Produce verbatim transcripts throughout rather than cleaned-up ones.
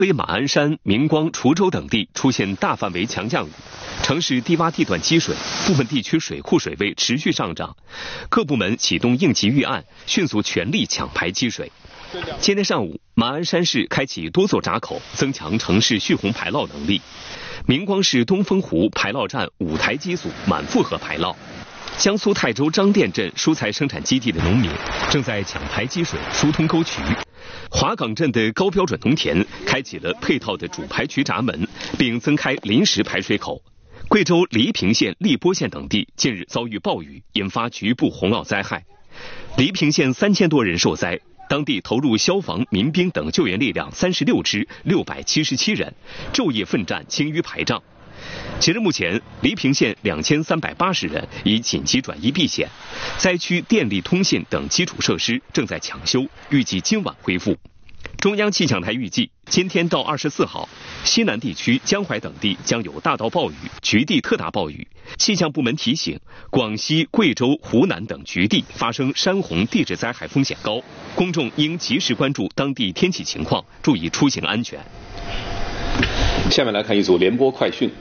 威马鞍山、明光、滁州等地出现大范围强降雨，城市低洼地段积水，部分地区水库水位持续上涨，各部门启动应急预案，迅速全力抢排积水。今天上午，马鞍山市开启多座闸口，增强城市蓄洪排涝能力。明光市东风湖排涝站五台机组满负荷排涝。江苏泰州张店镇蔬菜生产基地的农民正在抢排积水、疏通沟渠。华岗镇的高标准农田开启了配套的主排渠闸门，并增开临时排水口。贵州黎平县、荔波县等地近日遭遇暴雨，引发局部洪涝灾害。黎平县三千多人受灾，当地投入消防、民兵等救援力量三十六支，六百七十七人，昼夜奋战，清淤排障。截至目前，黎平县两千三百八十人已紧急转移避险，灾区电力、通信等基础设施正在抢修，预计今晚恢复。中央气象台预计，今天到二十四号，西南地区、江淮等地将有大到暴雨、局地特大暴雨。气象部门提醒，广西、贵州、湖南等局地发生山洪地质灾害风险高，公众应及时关注当地天气情况，注意出行安全。 下面来看一组联播快讯。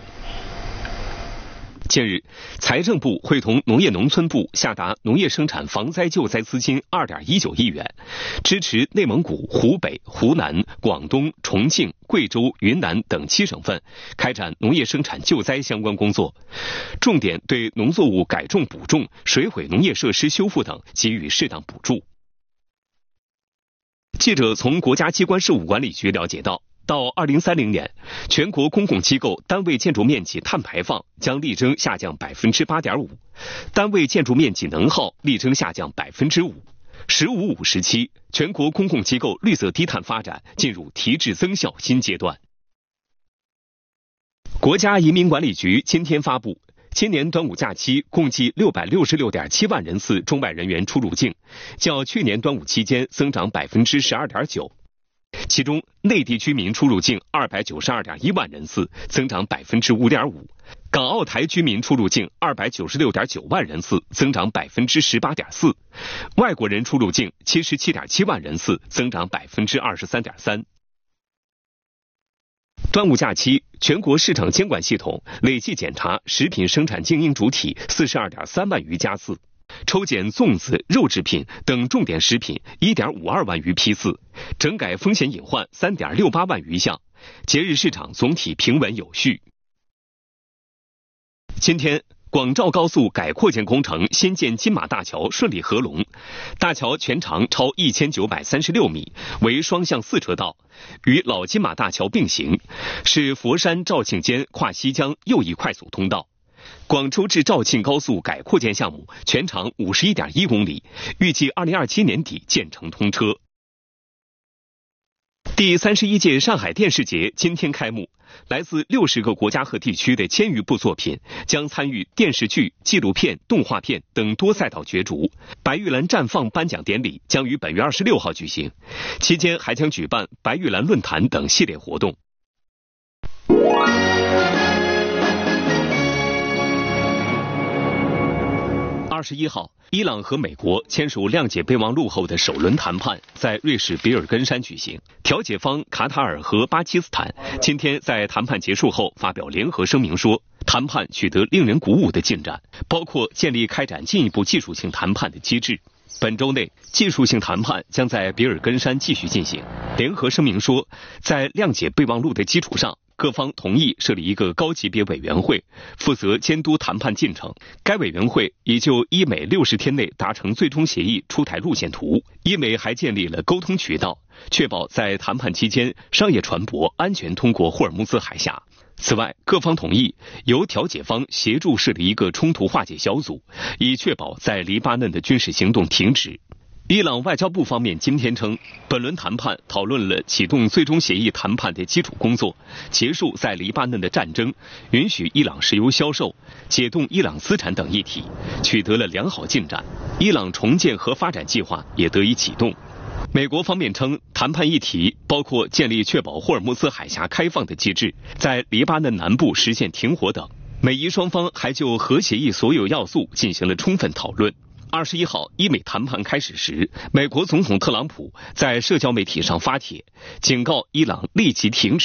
近日，财政部会同农业农村部下达农业生产防灾救灾资金 二点一九亿元，支持内蒙古、湖北、湖南、广东、重庆、贵州、云南等七省份开展农业生产救灾相关工作，重点对农作物改种补种、水毁农业设施修复等给予适当补助。记者从国家机关事务管理局了解到，到二零三零年，全国公共机构单位建筑面积碳排放将力争下降 百分之八点五， 单位建筑面积能耗力争下降 百分之五。十五五时期，全国公共机构绿色低碳发展进入提质增效新阶段。国家移民管理局今天发布，今年端午假期共计 六百六十六点七万人次中外人员出入境，较去年端午期间增长 百分之十二点九。其中，内地居民出入境 二百九十二点一万人次，增长 百分之五点五； 港澳台居民出入境 二百九十六点九万人次，增长 百分之十八点四； 外国人出入境 七十七点七万人次，增长 百分之二十三点三。端午假期，全国市场监管系统累计检查食品生产经营主体 四十二点三万余家次，抽检粽子、肉制品等重点食品 一点五二万余批次，整改风险隐患 三点六八万余项，节日市场总体平稳有序。今天，广肇高速改扩建工程新建金马大桥顺利合龙，大桥全长超一千九百三十六米，为双向四车道，与老金马大桥并行，是佛山肇庆间跨西江又一快速通道。广州至肇庆高速改扩建项目全长 五十一点一公里，预计二零二七年底建成通车。第三十一届上海电视节今天开幕，来自六十个国家和地区的千余部作品将参与电视剧、纪录片、动画片等多赛道角逐。白玉兰绽放颁奖典礼将于本月二十六号举行，期间还将举办白玉兰论坛等系列活动。二十一号，伊朗和美国签署谅解备忘录后的首轮谈判在瑞士比尔根山举行。调解方卡塔尔和巴基斯坦今天在谈判结束后发表联合声明说，谈判取得令人鼓舞的进展，包括建立开展进一步技术性谈判的机制。本周内，技术性谈判将在比尔根山继续进行。联合声明说，在谅解备忘录的基础上，各方同意设立一个高级别委员会，负责监督谈判进程。该委员会已就伊美六十天内达成最终协议出台路线图。伊美还建立了沟通渠道，确保在谈判期间商业船舶安全通过霍尔木兹海峡。此外，各方同意由调解方协助设立一个冲突化解小组，以确保在黎巴嫩的军事行动停止。伊朗外交部方面今天称，本轮谈判讨论了启动最终协议谈判的基础工作，结束在黎巴嫩的战争，允许伊朗石油销售，解冻伊朗资产等议题，取得了良好进展。伊朗重建和发展计划也得以启动。美国方面称，谈判议题包括建立确保霍尔木兹海峡开放的机制，在黎巴嫩南部实现停火等。美伊双方还就核协议所有要素进行了充分讨论。 二十一号，伊美谈判开始时，美国总统特朗普在社交媒体上发帖，警告伊朗立即停止